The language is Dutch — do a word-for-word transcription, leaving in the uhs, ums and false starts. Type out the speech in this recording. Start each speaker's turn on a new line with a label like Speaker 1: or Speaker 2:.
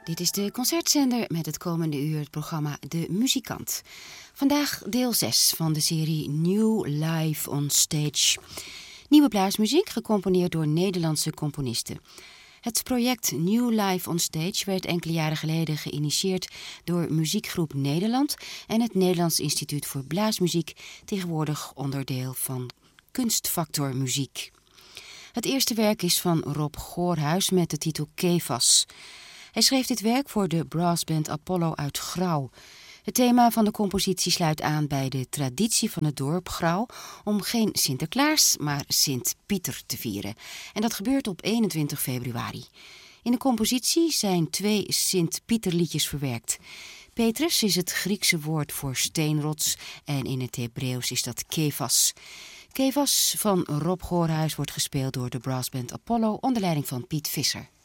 Speaker 1: Dit is de concertzender met het komende uur het programma De Muzikant. Vandaag deel zes van de serie New Live on Stage. Nieuwe blaasmuziek gecomponeerd door Nederlandse componisten. Het project New Live on Stage werd enkele jaren geleden geïnitieerd door Muziekgroep Nederland en het Nederlands Instituut voor Blaasmuziek, tegenwoordig onderdeel van Kunstfactor Muziek. Het eerste werk is van Rob Goorhuis met de titel Kefas. Hij schreef dit werk voor de brassband Apollo uit Grauw. Het thema van de compositie sluit aan bij de traditie van het dorp Grauw om geen Sinterklaas, maar Sint-Pieter te vieren. En dat gebeurt op eenentwintig februari. In de compositie zijn twee Sint-Pieterliedjes verwerkt. Petrus is het Griekse woord voor steenrots en in het Hebreeuws is dat Kefas. Kefas van Rob Goorhuis wordt gespeeld door de brassband Apollo onder leiding van Piet Visser.